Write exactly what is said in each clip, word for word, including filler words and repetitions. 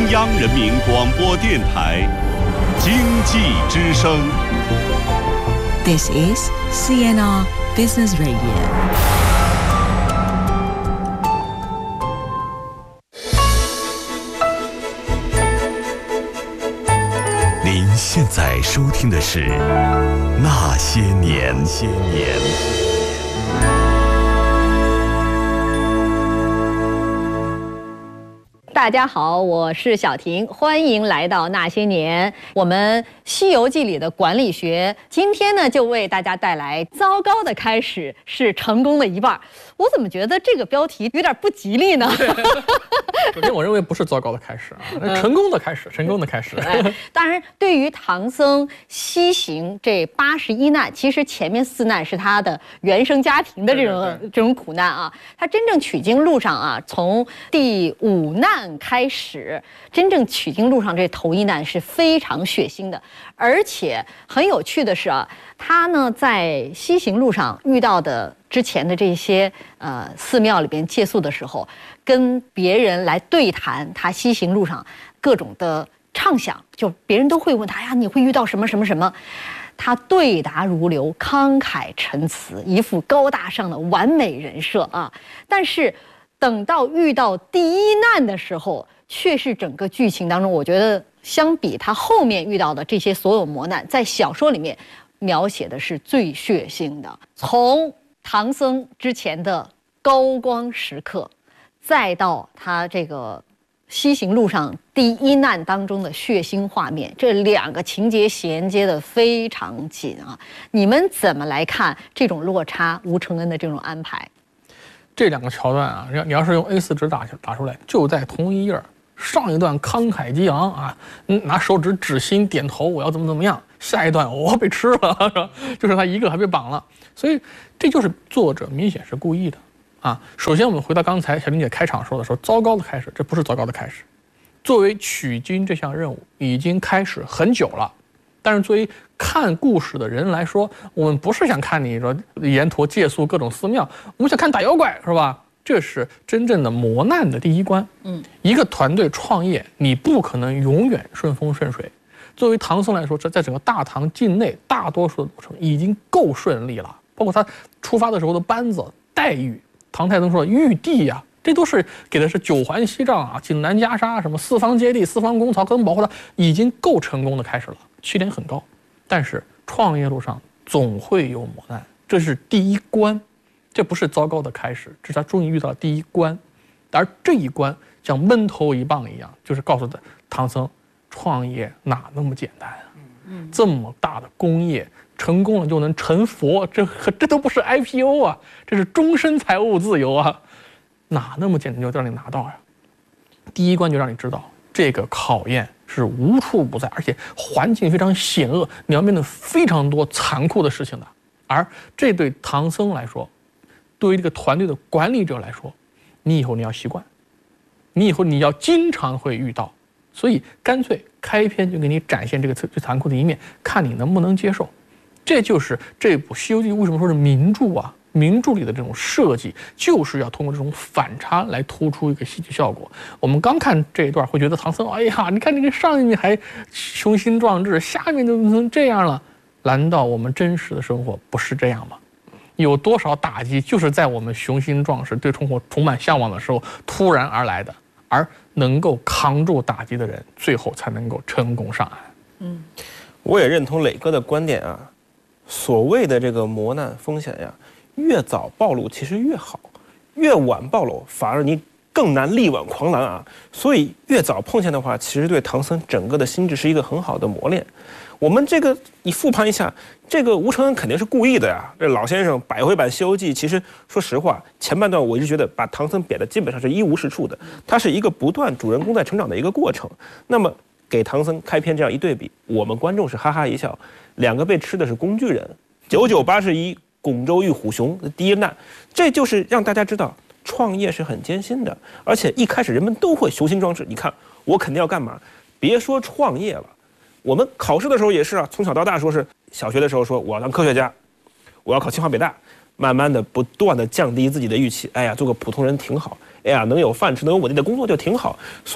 央人民广播电台经济之声。 This is C N R Business Radio。 您现在收听的是《那些年》。些年。 大家好，我是小婷，欢迎来到《那些年》。我们《西游记》里的管理学，今天呢就为大家带来“糟糕的开始是成功的一半”。我怎么觉得这个标题有点不吉利呢？ 首先，我认为不是糟糕的开始啊，那成功的开始，成功的开始。 哎、当然，对于唐僧西行这八十一难，其实前面四难是他的原生家庭的这种对对对这种苦难啊。他真正取经路上啊，从第五难开始，真正取经路上这头一难是非常血腥的，而且很有趣的是啊，他呢在西行路上遇到的之前的这些呃寺庙里边借宿的时候，跟别人来对谈他西行路上各种的畅想，就别人都会问他呀，你会遇到什么什么什么，他对答如流，慷慨陈词，一副高大上的完美人设啊。但是等到遇到第一难的时候，却是整个剧情当中，我觉得相比他后面遇到的这些所有磨难，在小说里面描写的是最血腥的。从唐僧之前的高光时刻，再到他这个西行路上第一难当中的血腥画面，这两个情节衔接的非常紧啊！你们怎么来看这种落差？吴承恩的这种安排， 这两个桥段啊，你要是用 A 四 纸打打出来，就在同一页。上一段慷慨激昂啊，拿手指指心点头，我要怎么怎么样。下一段我、哦、被吃了，就是他一个还被绑了。所以这就是作者明显是故意的啊。首先我们回到刚才小玲姐开场说的时候，糟糕的开始，这不是糟糕的开始。作为取经这项任务已经开始很久了，但是作为看故事的人来说，我们不是想看你说沿途借宿各种寺庙，我们想看打妖怪，是吧？这是真正的磨难的第一关。嗯，一个团队创业，你不可能永远顺风顺水。作为唐僧来说，这在整个大唐境内，大多数的路程已经够顺利了。包括他出发的时候的班子、待遇，唐太宗说玉帝呀、啊，这都是给的是九环西帐啊、锦南袈裟，什么四方接地、四方公曹，各种保护他，已经够成功的开始了，起点很高。但是创业路上总会有磨难，这是第一关。这不是糟糕的开始，这是他终于遇到第一关，而这一关像闷头一棒一样，就是告诉他唐僧，创业哪那么简单啊？嗯，这么大的工业，成功了就能成佛，这这都不是 I P O 啊，这是终身财务自由啊，哪那么简单就让你拿到呀？第一关就让你知道，这个考验是无处不在，而且环境非常险恶，你要面对非常多残酷的事情的。而这对唐僧来说，对于这个团队的管理者来说，你以后你要习惯，你以后你要经常会遇到，所以干脆开篇就给你展现这个最残酷的一面，看你能不能接受。这就是这部《西游记》为什么说是名著啊？名著里的这种设计，就是要通过这种反差来突出一个戏剧效果。我们刚看这一段会觉得唐僧，哎呀，你看这个上面还雄心壮志，下面就能这样了？难道我们真实的生活不是这样吗？有多少打击就是在我们雄心壮志、对生活充满向往的时候突然而来的，而能够扛住打击的人，最后才能够成功上岸。 嗯，我也认同磊哥的观点啊，所谓的这个磨难风险呀，越早暴露其实越好，越晚暴露反而你更难力挽狂澜啊。所以越早碰见的话，其实对唐僧整个的心智是一个很好的磨练。我们这个你复盘一下，这个吴承恩肯定是故意的呀。这老先生百回版《西游记》，其实说实话，前半段我一直觉得把唐僧贬的基本上是一无是处的，它是一个不断主人公在成长的一个过程。那么给唐僧开篇这样一对比，我们观众是哈哈一笑。两个被吃的是工具人，九九八十一，拱洲遇虎熊第一难，这就是让大家知道创业是很艰辛的，而且一开始人们都会雄心壮志。你看我肯定要干嘛？别说创业了。我们考试的时候也是啊，从小到大说是小学的时候说我要当科学家，我要考清华北大，慢慢的不断的降低自己的预期，哎呀，做个普通人挺好，哎呀，能有饭吃，能有稳定的工作就挺好。所以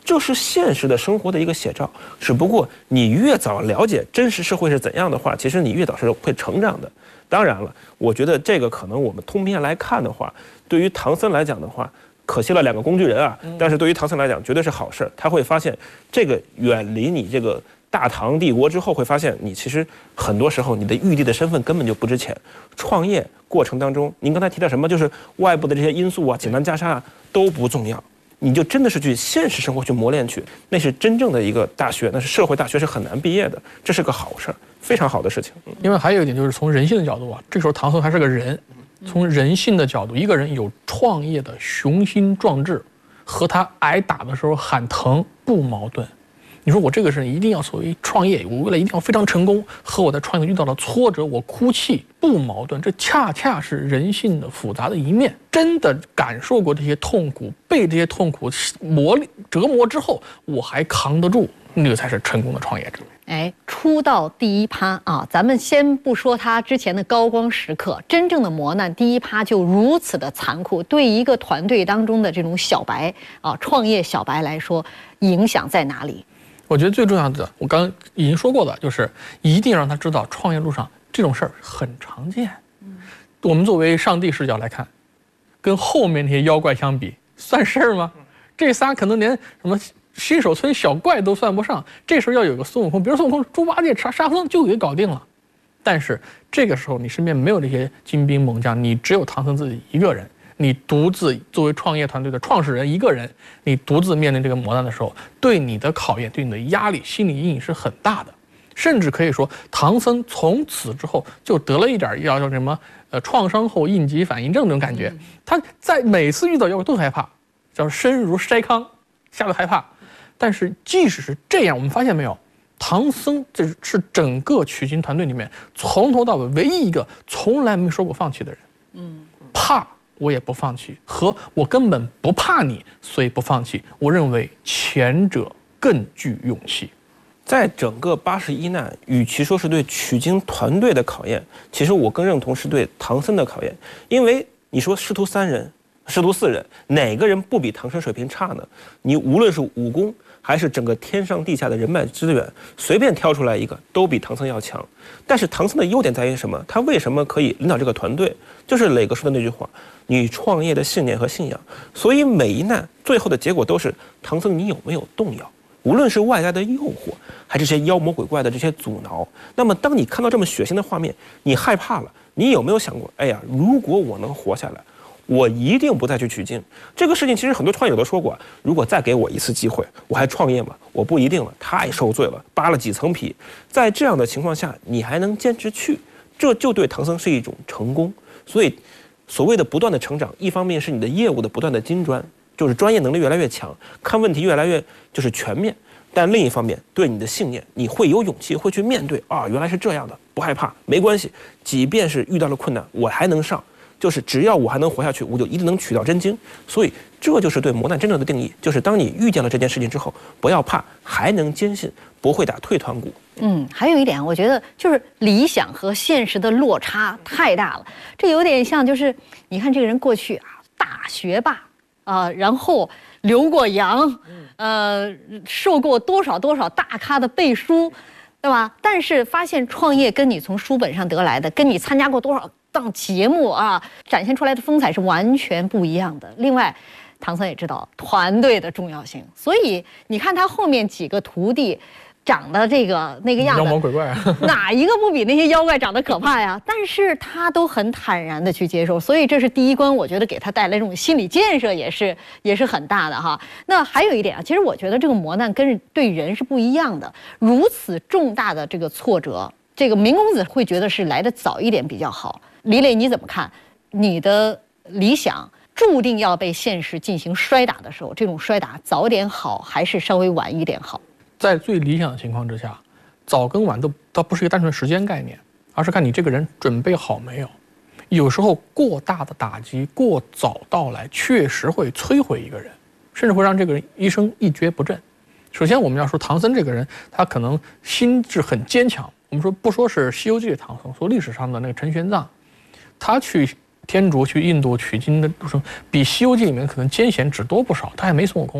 这是现实的生活的一个写照。只不过你越早了解真实社会是怎样的话，其实你越早是会成长的。当然了，我觉得这个可能我们通篇来看的话，对于唐僧来讲的话，可惜了两个工具人啊。但是对于唐僧来讲，绝对是好事。他会发现这个远离你这个大唐帝国之后，会发现你其实很多时候你的玉帝的身份根本就不值钱。创业过程当中，您刚才提到什么，就是外部的这些因素啊，井南袈裟啊都不重要。你就真的是去现实生活去磨练去，那是真正的一个大学，那是社会大学，是很难毕业的，这是个好事儿，非常好的事情。 另外还有一点就是从人性的角度啊，这个时候唐僧还是个人，从人性的角度，一个人有创业的雄心壮志，和他挨打的时候喊疼不矛盾。你说我这个人一定要所谓创业，我为了一定要非常成功，和我在创业遇到了挫折我哭泣不矛盾，这恰恰是人性的复杂的一面。真的感受过这些痛苦，被这些痛苦磨折磨之后，我还扛得住，那个才是成功的创业者。 哎，出道第一趴啊，咱们先不说他之前的高光时刻，真正的磨难第一趴就如此的残酷，对一个团队当中的这种小白啊，创业小白来说，影响在哪里？ 我觉得最重要的，我刚刚已经说过的，就是一定让他知道创业路上这种事儿很常见。嗯，我们作为上帝视角来看，跟后面那些妖怪相比，算事儿吗？这仨可能连什么新手村小怪都算不上，这时候要有个孙悟空，比如孙悟空猪八戒、沙沙僧就给搞定了。但是这个时候你身边没有这些精兵猛将，你只有唐僧自己一个人。你独自作为创业团队的创始人一个人，你独自面临这个磨难的时候，对你的考验、对你的压力、心理阴影是很大的。甚至可以说，唐僧从此之后就得了一点叫叫什么呃创伤后应激反应症这种感觉。他在每次遇到妖怪都害怕，叫身如筛糠，吓得害怕。但是即使是这样，我们发现没有，唐僧这是整个取经团队里面从头到尾唯一一个从来没说过放弃的人。嗯，怕。我也不放弃，和我根本不怕你，所以不放弃。我认为前者更具勇气。 在整个八十一难，与其说是对取经团队的考验，其实我更认同是对唐僧的考验。因为你说师徒三人、师徒四人，哪个人不比唐僧水平差呢？你无论是武功，还是整个天上地下的人脉资源，随便挑出来一个，都比唐僧要强。但是唐僧的优点在于什么？他为什么可以领导这个团队？就是磊哥说的那句话：你创业的信念和信仰。所以每一难最后的结果都是唐僧，你有没有动摇？无论是外在的诱惑，还是这些妖魔鬼怪的这些阻挠，那么当你看到这么血腥的画面，你害怕了，你有没有想过，哎呀，如果我能活下来，我一定不再去取经。这个事情其实很多创业者都说过，如果再给我一次机会，我还创业吗？我不一定了，太受罪了，扒了几层皮。在这样的情况下，你还能坚持去，这就对唐僧是一种成功。所以所谓的不断的成长，一方面是你的业务的不断的精专，就是专业能力越来越强，看问题越来越就是全面。但另一方面，对你的信念，你会有勇气，会去面对啊，原来是这样的，不害怕，没关系，即便是遇到了困难，我还能上。就是只要我还能活下去，我就一定能取到真经。所以这就是对磨难真正的定义，就是当你遇见了这件事情之后，不要怕，还能坚信，不会打退团鼓。 嗯，还有一点，我觉得就是理想和现实的落差太大了。这有点像，就是你看这个人过去啊，大学霸啊、呃，然后留过洋，呃，受过多少多少大咖的背书，对吧？但是发现创业跟你从书本上得来的，跟你参加过多少档节目啊，展现出来的风采是完全不一样的。另外，唐僧也知道团队的重要性，所以你看他后面几个徒弟长得这个那个样子， 妖魔鬼怪， 哪一个不比那些妖怪长得可怕呀？但是他都很坦然的去接受，所以这是第一关，我觉得给他带来这种心理建设也是也是很大的哈。那还有一点啊，其实我觉得这个磨难跟对人是不一样的，如此重大的这个挫折，这个明公子会觉得是来得早一点比较好。李磊你怎么看？你的理想注定要被现实进行摔打的时候，这种摔打早点好还是稍微晚一点好？ 在最理想的情况之下，早跟晚都倒不是一个单纯的时间概念，而是看你这个人准备好没有。有时候过大的打击过早到来，确实会摧毁一个人，甚至会让这个人一生一蹶不振。首先我们要说唐僧这个人，他可能心智很坚强。我们说不说是《西游记》的唐僧，说历史上的那个陈玄奘，他去天竺去印度取经的路程，比《西游记》里面可能艰险只多不少，他还没孙悟空呢。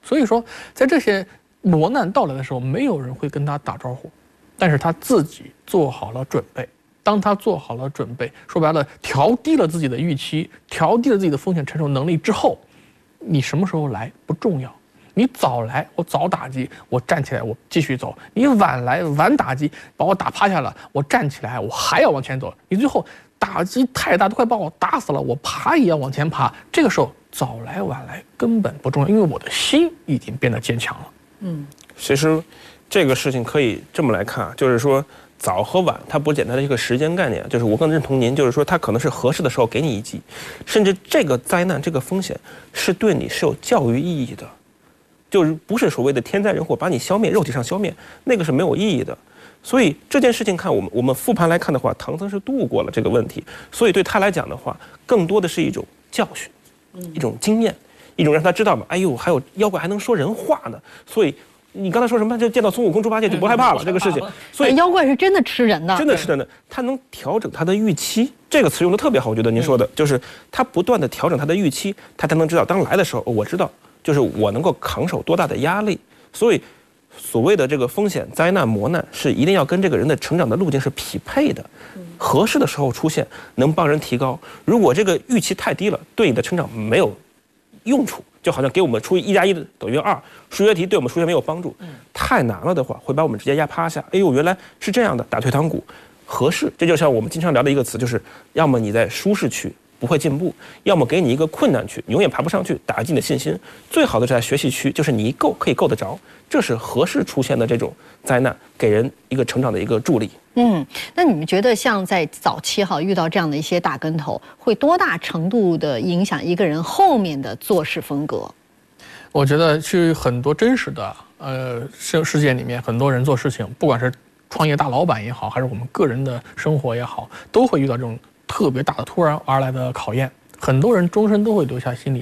所以说，在这些磨难到来的时候，没有人会跟他打招呼，但是他自己做好了准备。当他做好了准备，说白了，调低了自己的预期，调低了自己的风险承受能力之后，你什么时候来不重要。你早来，我早打击，我站起来，我继续走；你晚来，晚打击，把我打趴下了，我站起来，我还要往前走。你最后打击太大，都快把我打死了，我爬也要往前爬。这个时候早来晚来根本不重要，因为我的心已经变得坚强了。 嗯， 其实这个事情可以这么来看啊，就是说早和晚它不简单的一个时间概念，就是我更认同您，就是说它可能是合适的时候给你一击，甚至这个灾难这个风险是对你是有教育意义的。就是不是所谓的天灾人祸把你消灭，肉体上消灭，那个是没有意义的。所以这件事情看我们我们复盘来看的话，唐僧是度过了这个问题，所以对他来讲的话，更多的是一种教训，一种经验，一种让他知道嘛，哎呦，还有妖怪还能说人话呢。所以你刚才说什么，就见到孙悟空、猪八戒就不害怕了这个事情。所以妖怪是真的吃人的， 真的是真的，他能调整他的预期，这个词用的特别好，我觉得您说的就是他不断的调整他的预期，他才能知道当来的时候，我知道。就是我能够扛受多大的压力，所以所谓的这个风险、灾难、磨难是一定要跟这个人的成长的路径是匹配的，合适的时候出现，能帮人提高。如果这个预期太低了，对你的成长没有用处，就好像给我们出一加一等于二，数学题对我们数学没有帮助，太难了的话，会把我们直接压趴下。哎呦，原来是这样的，打退堂鼓。合适，这就像我们经常聊的一个词，就是要么你在舒适区不会进步，要么给你一个困难区，你永远爬不上去，打击你的信心。最好的是在学习区，就是你一够可以够得着，这是合适出现的这种灾难，给人一个成长的一个助力。 嗯，那你们觉得像在早期哈遇到这样的一些大跟头，会多大程度的影响一个人后面的做事风格？ 我觉得去很多真实的呃世世界里面，很多人做事情，不管是创业大老板也好，还是我们个人的生活也好，都会遇到这种特别大的突然而来的考验，很多人终身都会留下心里